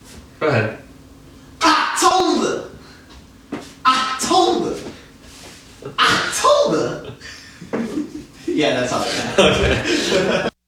Go ahead. October. October. October. Yeah, that's all I got. Okay.